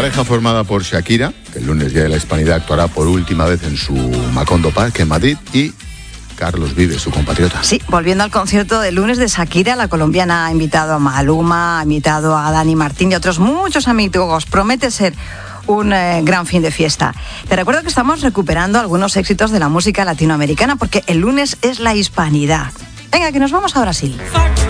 pareja formada por Shakira, que el lunes Día de la Hispanidad actuará por última vez en su Macondo Park en Madrid, y Carlos Vives, su compatriota. Sí, volviendo al concierto del lunes de Shakira, la colombiana ha invitado a Maluma, ha invitado a Dani Martín y a otros muchos amigos. Promete ser un gran fin de fiesta. Te recuerdo que estamos recuperando algunos éxitos de la música latinoamericana porque el lunes es la Hispanidad. Venga, que nos vamos a Brasil.